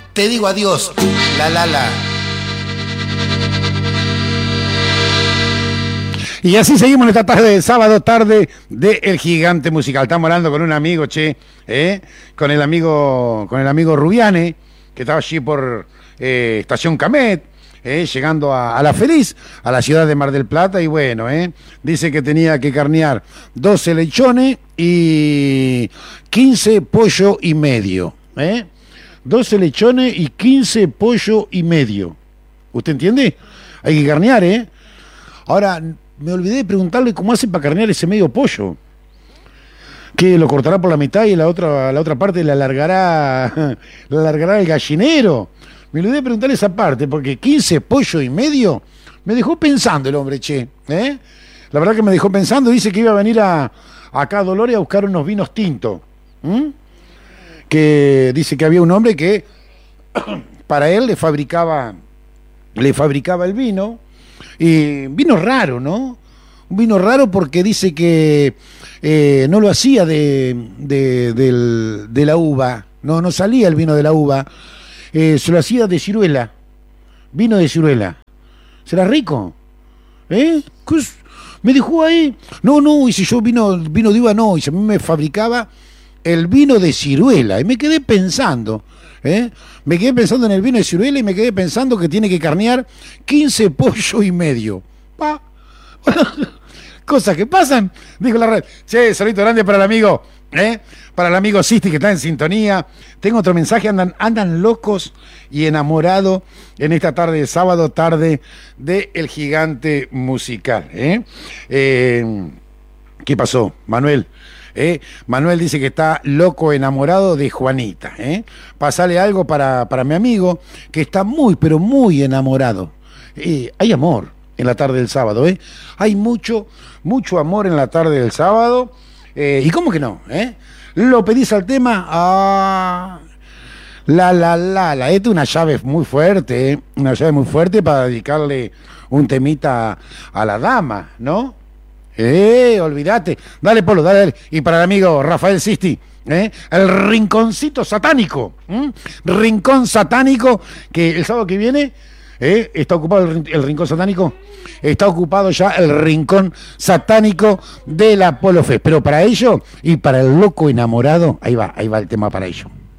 te digo adiós, la. Y así seguimos en esta tarde de sábado, tarde de El Gigante Musical. Estamos hablando con un amigo, con el amigo Rubiane, que estaba allí por Estación Camet, llegando a La Feliz, a la ciudad de Mar del Plata, y bueno, dice que tenía que carnear 12 lechones y 15 pollo y medio, 12 lechones y 15 pollo y medio. ¿Usted entiende? Hay que carnear, Ahora, me olvidé de preguntarle cómo hace para carnear ese medio pollo. ¿Que lo cortará por la mitad y la otra parte la alargará el gallinero? Me olvidé de preguntarle esa parte, porque 15 pollo y medio me dejó pensando el hombre, La verdad que me dejó pensando. Dice que iba a venir acá a Dolores a buscar unos vinos tintos. Que dice que había un hombre que para él le fabricaba el vino. Y vino raro, ¿no? Un vino raro porque dice que no lo hacía de la uva, no salía el vino de la uva, se lo hacía de ciruela, vino de ciruela. ¿Será rico? Me dijo ahí, no, y si yo vino de uva no, y si a mí me fabricaba el vino de ciruela, y me quedé pensando. Me quedé pensando en el vino de ciruela y me quedé pensando que tiene que carnear 15 pollo y medio. Cosas que pasan, dijo la red. Che, saludito grande para el amigo, para el amigo Sisti que está en sintonía. Tengo otro mensaje, andan locos y enamorados en esta tarde de sábado, tarde de El Gigante Musical. ¿Qué pasó, Manuel? Manuel dice que está loco enamorado de Juanita. Pasale algo para mi amigo que está muy, pero muy enamorado. Hay amor en la tarde del sábado. Hay mucho amor en la tarde del sábado. ¿Y cómo que no? ¿Lo pedís al tema? Esta es una llave muy fuerte. Una llave muy fuerte para dedicarle un temita a la dama, ¿no? Olvídate. Dale, Polo, dale. Y para el amigo Rafael Sisti, el rinconcito satánico. Rincón satánico, que el sábado que viene está ocupado el rincón satánico. Está ocupado ya el rincón satánico de la Polo Fest. Pero para ello, y para el loco enamorado, ahí va el tema para ello.